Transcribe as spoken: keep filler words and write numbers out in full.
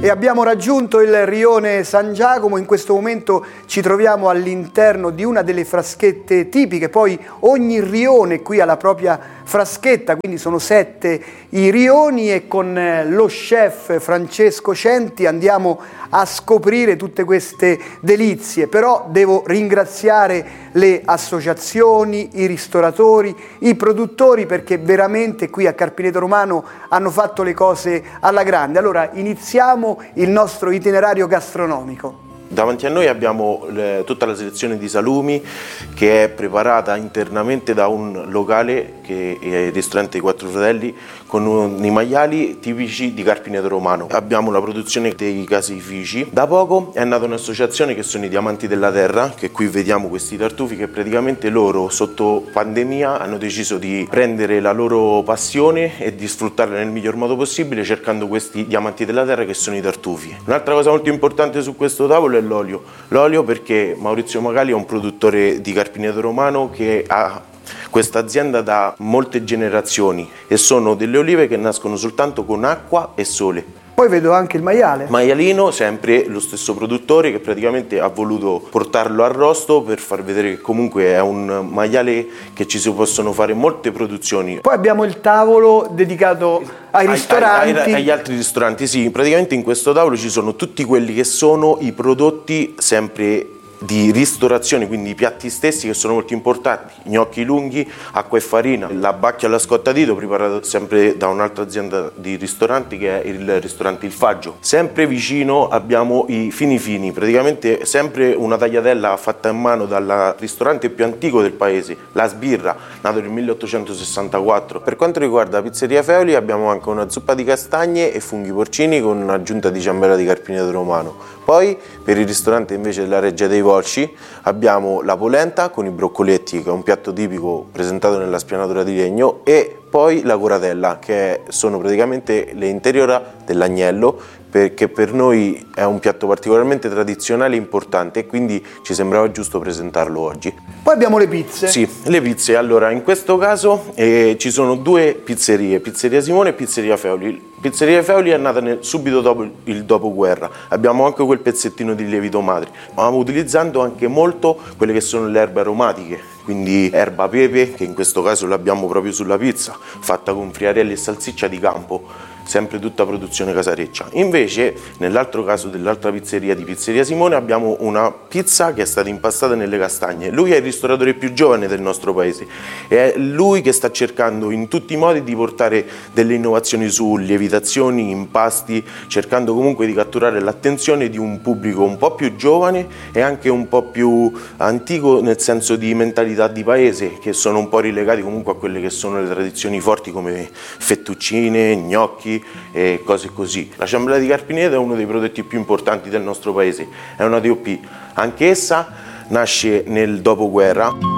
abbiamo raggiunto il rione San Giacomo. In questo momento ci troviamo all'interno di una delle fraschette tipiche, poi ogni rione qui ha la propria fraschetta, quindi sono sette i rioni e con lo chef Francesco Centi andiamo a scoprire tutte queste delizie. Però devo ringraziare le associazioni, i ristoratori, i produttori, perché veramente qui a Carpineto Romano hanno fatto le cose alla grande. Allora iniziamo il nostro itinerario gastronomico. Davanti a noi abbiamo le, tutta la selezione di salumi che è preparata internamente da un locale che è il ristorante I Quattro Fratelli, con un, i maiali tipici di Carpineto Romano. Abbiamo la produzione dei caseifici. Da poco è nata un'associazione che sono i Diamanti della Terra, che qui vediamo questi tartufi che praticamente loro sotto pandemia hanno deciso di prendere la loro passione e di sfruttarla nel miglior modo possibile, cercando questi diamanti della terra che sono i tartufi. Un'altra cosa molto importante su questo tavolo è l'olio. L'olio perché Maurizio Magali è un produttore di Carpineto Romano che ha questa azienda da molte generazioni e sono delle olive che nascono soltanto con acqua e sole. Poi vedo anche il maiale. Maialino, sempre lo stesso produttore che praticamente ha voluto portarlo arrosto per far vedere che comunque è un maiale che ci si possono fare molte produzioni. Poi abbiamo il tavolo dedicato ai ristoranti. Ai, ai, agli altri ristoranti, sì. Praticamente in questo tavolo ci sono tutti quelli che sono i prodotti sempre di ristorazione, quindi i piatti stessi che sono molto importanti, gnocchi lunghi, acqua e farina, la bacchia alla scottadito preparata sempre da un'altra azienda di ristoranti che è il ristorante Il Faggio. Sempre vicino abbiamo i fini fini, praticamente sempre una tagliatella fatta in mano dal ristorante più antico del paese, la Sbirra, nato nel milleottocentosessantaquattro. Per quanto riguarda la pizzeria Feoli abbiamo anche una zuppa di castagne e funghi porcini con un'aggiunta di ciambella di Carpineto Romano. Poi per il ristorante invece della Reggia dei Volsci abbiamo la polenta con i broccoletti, che è un piatto tipico presentato nella spianatura di legno, e poi la coratella, che sono praticamente le interiora dell'agnello, perché per noi è un piatto particolarmente tradizionale e importante e quindi ci sembrava giusto presentarlo oggi. Poi abbiamo le pizze. Sì, le pizze. Allora, in questo caso eh, ci sono due pizzerie, Pizzeria Simone e Pizzeria Feoli. Pizzeria Feoli è nata nel, subito dopo il dopoguerra, abbiamo anche quel pezzettino di lievito madre, ma utilizzando anche molto quelle che sono le erbe aromatiche, quindi erba pepe, che in questo caso l'abbiamo proprio sulla pizza, fatta con friarelli e salsiccia di campo, sempre tutta produzione casareccia. Invece, nell'altro caso dell'altra pizzeria di Pizzeria Simone, abbiamo una pizza che è stata impastata nelle castagne. Lui è il ristoratore più giovane del nostro paese e è lui che sta cercando in tutti i modi di portare delle innovazioni su lievitazioni, impasti, cercando comunque di catturare l'attenzione di un pubblico un po' più giovane e anche un po' più antico nel senso di mentalità di paese, che sono un po' rilegati comunque a quelle che sono le tradizioni forti come fettuccine, gnocchi e cose così. La ciambella di Carpineto è uno dei prodotti più importanti del nostro paese, è una D O P, anche essa nasce nel dopoguerra.